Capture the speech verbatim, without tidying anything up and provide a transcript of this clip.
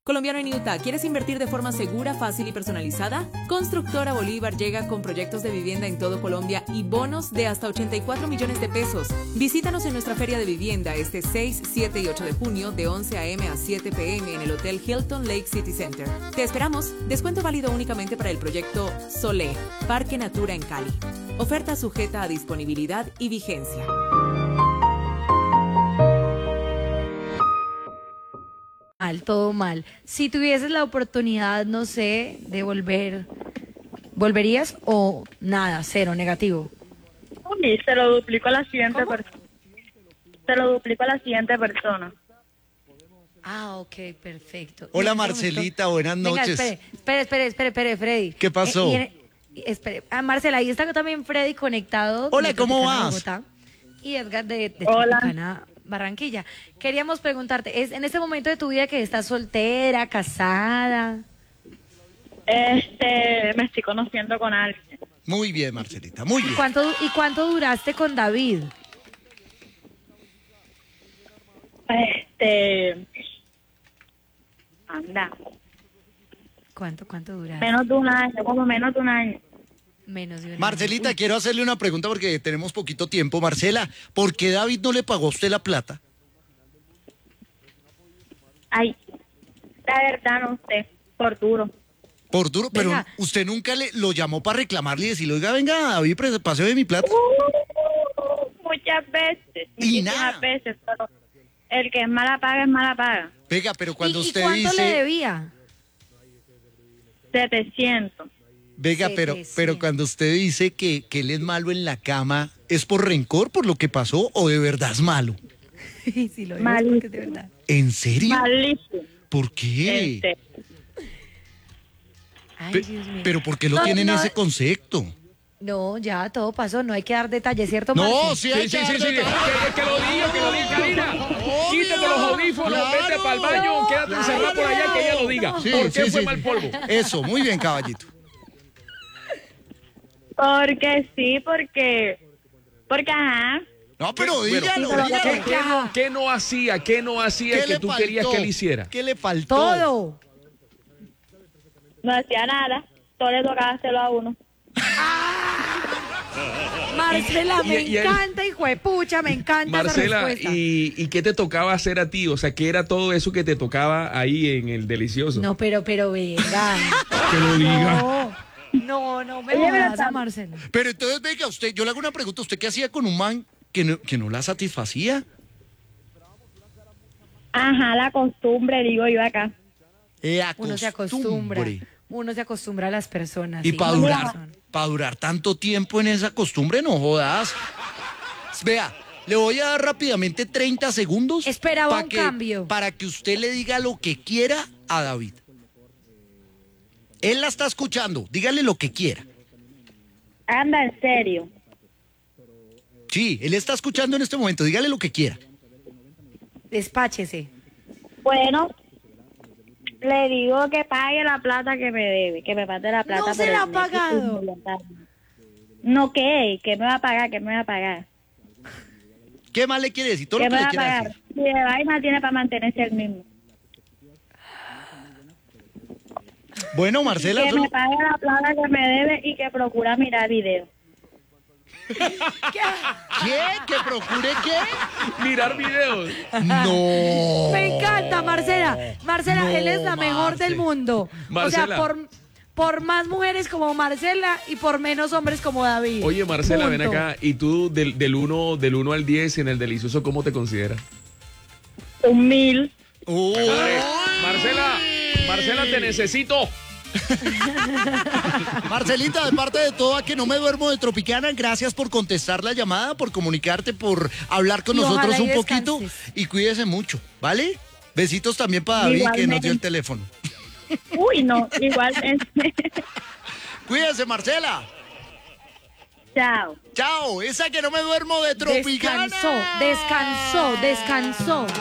Colombiano en Utah, ¿quieres invertir de forma segura, fácil y personalizada? Constructora Bolívar llega con proyectos de vivienda en todo Colombia y bonos de hasta ochenta y cuatro millones de pesos. Visítanos en nuestra feria de vivienda este seis, siete y ocho de junio de once a eme a siete pe eme en el Hotel Hilton Lake City Center. Te esperamos. Descuento válido únicamente para el proyecto Solé, Parque Natura en Cali. Oferta sujeta a disponibilidad y vigencia. Mal, todo mal. Si tuvieses la oportunidad, no sé, de volver, ¿volverías o nada, cero, negativo? Uy, se lo duplico a la siguiente persona. Se lo duplico a la siguiente persona. Ah, ok, perfecto. Hola, En este Marcelita, momento- buenas Venga, noches. espere, espere, espere, espere, espere, Freddy. ¿Qué pasó? Eh, y- y- espere, ah, Marcela, ahí está también Freddy conectado. Hola, de ¿cómo Tropicana, vas? Bogotá, y Edgar de, de Hola. Tropicana, Barranquilla. Queríamos preguntarte, ¿es en este momento de tu vida que estás soltera, casada? Este, me estoy conociendo con alguien. Muy bien, Marcelita, muy ¿Y bien. cuánto, ¿Y cuánto duraste con David? Este, anda, ¿Cuánto, cuánto duraste? menos de un año, como menos de un año. Menos de un año. Marcelita, Uy, quiero hacerle una pregunta porque tenemos poquito tiempo. Marcela, ¿por qué David no le pagó a usted la plata? Ay, la verdad no sé, por duro. Por duro, pero Venga. usted nunca le lo llamó para reclamarle y decirle, oiga, venga, David, pre- paseo de mi plata. Uh, muchas veces, Y muchísimas nada. veces, pero el que es mala paga es mala paga. Venga, pero cuando ¿Y, y usted cuánto dice... le debía? setecientos. Venga, pero, setecientos. pero cuando usted dice que, que él es malo en la cama, ¿es por rencor, por lo que pasó, o de verdad es malo? Sí, lo digo Mal. porque es de verdad. ¿En serio? Malísimo. ¿Por qué? Este, Ay, Pe- Dios mío. pero ¿por qué lo No, tienen no, ese concepto? No, ya todo pasó, no hay que dar detalles, ¿cierto, No, Marce? sí hay Sí, que sí, sí, dar sí. Que, detalles. que lo diga, que lo diga, Karina. Obvio, Quítate los audífonos, claro. vete para el baño, quédate encerrado por allá, que ella lo diga. Sí, ¿Por qué sí, fue sí, mal sí. polvo? Eso, muy bien, caballito. porque sí, porque, porque ajá, No, pero Bueno, dígalo, pero- dígalo. ¿Qué, qué no, qué no hacía? ¿Qué no hacía ¿Qué que le tú faltó? querías que él hiciera? ¿Qué le faltó? Todo. no hacía nada, todo le tocaba hacerlo a uno. Marcela, Y- me y él- encanta, hijo de pucha, me encanta Marcela, esa respuesta. ¿y, ¿y qué te tocaba hacer a ti? O sea, ¿qué era todo eso que te tocaba ahí en el delicioso? No, pero, pero venga. Que lo diga. No, no, no me Oye, pero jodas a tam- Marcela. Pero entonces, venga, usted, yo le hago una pregunta. ¿Usted qué hacía con un man que no, que no la satisfacía? Ajá, la costumbre, digo yo acá. La Uno se acostumbra. Uno se acostumbra a las personas. Y sí, para tienes durar, razón. para durar tanto tiempo en esa costumbre, no jodas. Vea, le voy a dar rápidamente treinta segundos. Esperaba pa' un que- cambio. Para que usted le diga lo que quiera a David. Él la está escuchando, dígale lo que quiera. Anda, en serio. Sí, él está escuchando en este momento, dígale lo que quiera. Despáchese. Bueno, le digo que pague la plata que me debe, que me mande la plata. No por se el la ha mes. pagado. No, ¿qué? ¿Qué me va a pagar? ¿Qué me va a pagar? ¿Qué más le quiere decir? Todo ¿Qué lo me que va le a quiera pagar? decir. Si de vaina tiene para mantenerse el mismo. Bueno, Marcela, Que eso- me pague la plata que me debe y que procura mirar video. ¿qué? ¿Que procure qué? Mirar videos. No. Me encanta, Marcela. Marcela, No, él es la mejor Marce. del mundo. O Marcela. sea, por, por más mujeres como Marcela y por menos hombres como David. Oye, Marcela, ven Punto. acá. ¿Y tú del, del uno del uno al diez en el delicioso cómo te consideras? Un mil. Uy. Marcela, Marcela, te necesito. Marcelita, de parte de todo, a que no me duermo de Tropicana, gracias por contestar la llamada, por comunicarte, por hablar con Y nosotros ojalá y un poquito descanses. y cuídese mucho, ¿vale? Besitos también para David, que nos dio Igualmente. el teléfono. Uy, no, igual. Cuídese, Marcela. Chao. Chao, esa que no me duermo de Tropicana. Descansó, descansó, descansó.